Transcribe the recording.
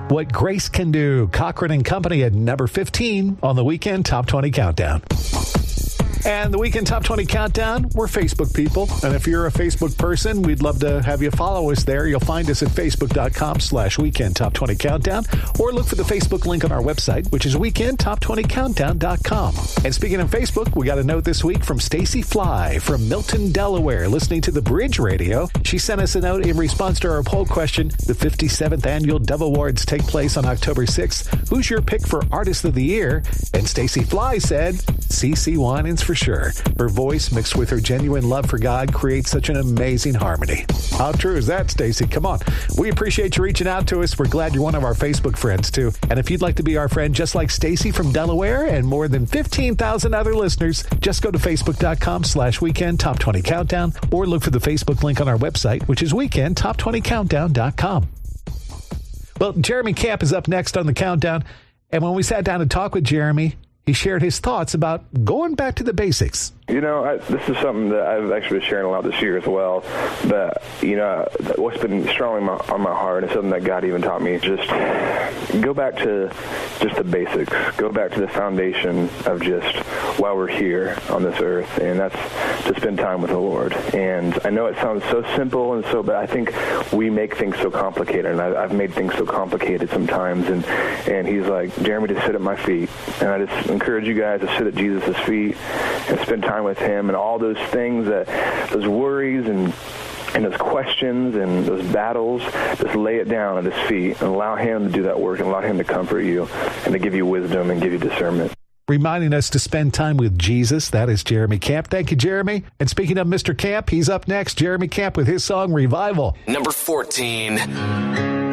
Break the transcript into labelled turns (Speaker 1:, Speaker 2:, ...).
Speaker 1: What Grace Can Do. Cochran and Company at number 15 on the Weekend Top 20 Countdown. And the Weekend Top 20 Countdown, we're Facebook people. And if you're a Facebook person, we'd love to have you follow us there. You'll find us at facebook.com/Weekend Top 20 Countdown, or look for the Facebook link on our website, which is weekendtop20countdown.com. And speaking of Facebook, we got a note this week from Stacy Fly from Milton, Delaware, listening to the Bridge Radio. She sent us a note in response to our poll question. The 57th Annual Dove Awards take place on October 6th. Who's your pick for Artist of the Year? And Stacy Fly said, CeCe Winans for sure. Her voice mixed with her genuine love for God creates such an amazing harmony. How true is that, Stacy? Come on. We appreciate you reaching out to us. We're glad you're one of our Facebook friends, too. And if you'd like to be our friend just like Stacy from Delaware and more than 15,000 other listeners, just go to facebook.com/Weekend Top 20 Countdown, or look for the Facebook link on our website, which is weekendtop20countdown.com. Well, Jeremy Camp is up next on the countdown. And when we sat down to talk with Jeremy, he shared his thoughts about going back to the basics.
Speaker 2: You know, this is something that I've actually been sharing a lot this year as well. But, you know, what's been strongly on my heart is something that God even taught me. Just go back to just the basics. Go back to the foundation of just why we're here on this earth, and that's to spend time with the Lord. And I know it sounds so simple, but I think we make things so complicated, and I've made things so complicated sometimes. And he's like, Jeremy, just sit at my feet. And I just encourage you guys to sit at Jesus' feet and spend time with him, and all those things, those worries and those questions and those battles, just lay it down at his feet and allow him to do that work and allow him to comfort you and to give you wisdom and give you discernment.
Speaker 1: Reminding us to spend time with Jesus. That is Jeremy Camp. Thank you, Jeremy. And speaking of Mr. Camp, he's up next. Jeremy Camp with his song Revival.
Speaker 3: Number 14.